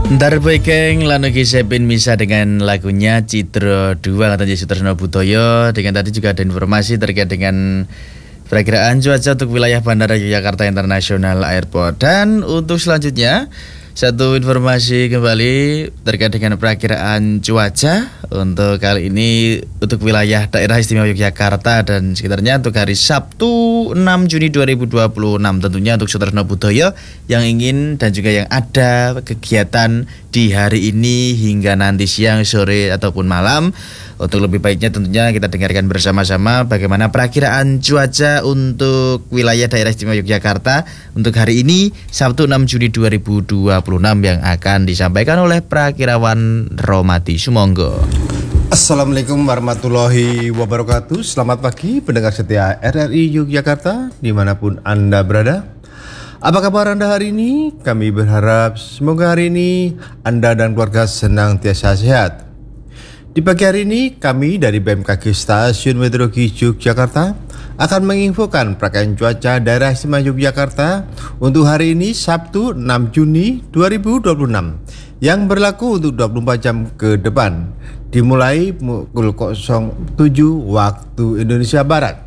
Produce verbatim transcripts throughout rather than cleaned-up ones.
Ntar Boykeng Lanogi Sepin Misa dengan lagunya Citro dua katanya Sutarno Budoyo. Dengan tadi juga ada informasi terkait dengan perakiraan cuaca untuk wilayah Bandara Yogyakarta International Airport. Dan untuk selanjutnya satu informasi kembali terkait dengan perakiraan cuaca untuk kali ini untuk wilayah daerah istimewa Yogyakarta dan sekitarnya untuk hari Sabtu enam Juni dua ribu dua puluh enam, tentunya untuk Sutarno Budoyo yang ingin dan juga yang ada kegiatan di hari ini hingga nanti siang, sore ataupun malam. Untuk lebih baiknya tentunya kita dengarkan bersama-sama bagaimana perakiraan cuaca untuk wilayah daerah istimewa Yogyakarta untuk hari ini Sabtu enam Juni dua ribu dua puluh enam yang akan disampaikan oleh Prakirawan Romati Sumonggo. Assalamualaikum warahmatullahi wabarakatuh. Selamat pagi pendengar setia R R I Yogyakarta dimanapun Anda berada. Apa kabar Anda hari ini? Kami berharap semoga hari ini Anda dan keluarga senantiasa sehat. Di pagi hari ini kami dari B M K G Stasiun Meteorologi Yogyakarta akan menginfokan perakiraan cuaca daerah istimewa Yogyakarta untuk hari ini Sabtu enam Juni dua ribu dua puluh enam yang berlaku untuk dua puluh empat jam ke depan dimulai pukul nol tujuh waktu Indonesia Barat.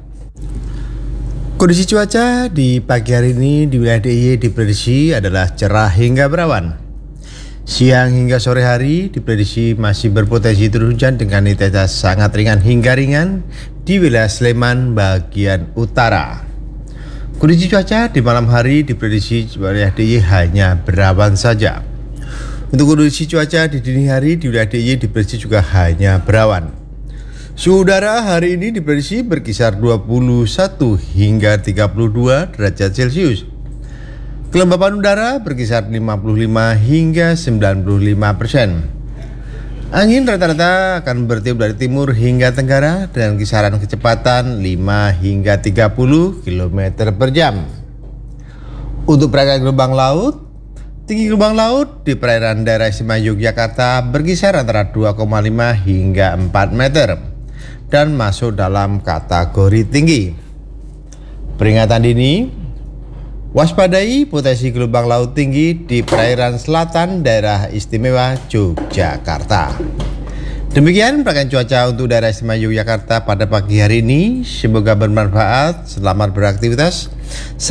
Kondisi cuaca di pagi hari ini di wilayah D I Y diprediksi adalah cerah hingga berawan. Siang hingga sore hari diprediksi masih berpotensi turun hujan dengan intensitas sangat ringan hingga ringan di wilayah Sleman bagian utara. Kondisi cuaca di malam hari diprediksi wilayah D I Y hanya berawan saja. Untuk kondisi cuaca di dini hari di wilayah D I Y diprediksi juga hanya berawan. Suhu udara hari ini diprediksi berkisar dua puluh satu hingga tiga puluh dua derajat Celcius. Kelembapan udara berkisar lima puluh lima hingga sembilan puluh lima persen. Angin rata-rata akan bertiup dari timur hingga tenggara dengan kisaran kecepatan lima hingga tiga puluh kilometer per jam. Untuk perkiraan gelombang laut, tinggi gelombang laut di perairan daerah istimewa Yogyakarta berkisar antara dua koma lima hingga empat meter dan masuk dalam kategori tinggi. Peringatan dini, waspadai potensi gelombang laut tinggi di perairan selatan daerah istimewa Yogyakarta. Demikian perakiraan cuaca untuk daerah istimewa Yogyakarta pada pagi hari ini. Semoga bermanfaat. Selamat beraktivitas.